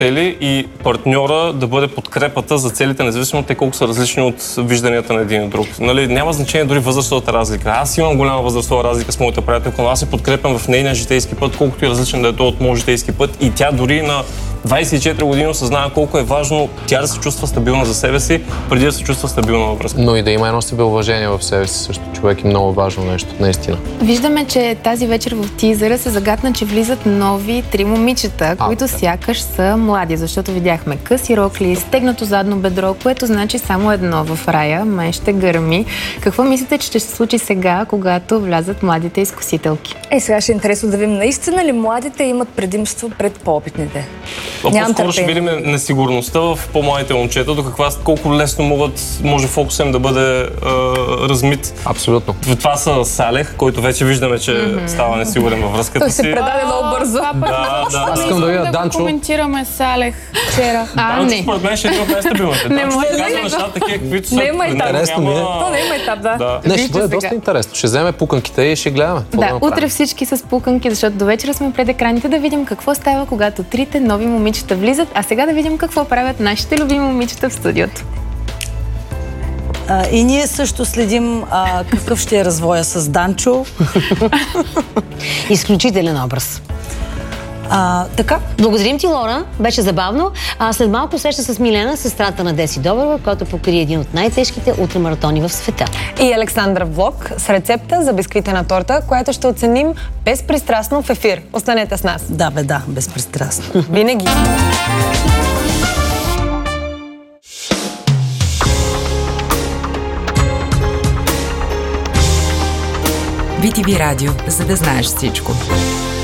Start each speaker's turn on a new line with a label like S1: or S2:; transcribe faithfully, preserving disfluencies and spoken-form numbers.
S1: цели и партньора да бъде подкрепата за целите, независимо от те колко са различни от вижданията на един и друг. Нали, няма значение дори възрастовата разлика. Аз имам голяма възрастова разлика с моята приятелка, но аз се подкрепям в нейния житейски път, колкото и различен да е то от моят житейски път. И тя дори на двайсет и четири години осъзнава колко е важно тя да се чувства стабилна за себе си, преди да се чувства стабилна във връзка.
S2: Но и да има едно себе уважение в себе си също. Човек е много важно нещо, наистина.
S3: Виждаме, че тази вечер в тизъра се загатна, че влизат нови три момичета,
S2: а,
S3: които
S2: да.
S3: сякаш са млади, защото видяхме къси рокли, стегнато задно бедро, което значи само едно в рая, май ще гърми. Какво мислите, че ще се случи сега, когато влязат младите изкусителки?
S4: Е, сега ще е интересно да видим, наистина ли младите имат предимство пред по-опитните?
S1: По-скоро ще видим несигурността в по-младите момчета, до каква, колко лесно могат, може фокусът им да бъде е, размит.
S2: Абсолютно.
S1: Това са Салех, който вече виждаме, че mm-hmm. става несигурен във връзката си.
S4: Той се предаде много бързо.
S1: Да, да.
S2: Аз искам да видя Данчо.
S5: Коментираме Салех вчера.
S3: А,
S1: Данчо,
S3: не.
S1: според мен ще е един от най-стабилните.
S3: Не може
S1: да казва нещата, такива, каквито са.
S4: Не има етап.
S2: Интересно ми е.
S4: То не има етап, да.
S1: Да.
S2: Не, ще бъде доста интересно. Ще вземе пуканките и ще гледаме.
S3: Да, утре всички с пуканки, защото до вечера сме пред екраните да видим какво става, когато трите нови момичета влизат, а сега да видим какво правят нашите любими момичета в студиото.
S6: А, и ние също следим а, какъв ще е развоя с Данчо.
S7: Изключителен образ.
S6: А, така?
S7: Благодарим ти, Лора. Беше забавно. А, след малко среща с Милена, сестрата на Деси Добрева, която покри един от най-тежките ултрамаратони в света.
S8: И Александра Влог с рецепта за бисквитена торта, която ще оценим безпристрастно в ефир. Останете с нас.
S6: Да, бе, да, безпристрастно.
S8: Винаги.
S9: би ти ви Радио, за да знаеш всичко.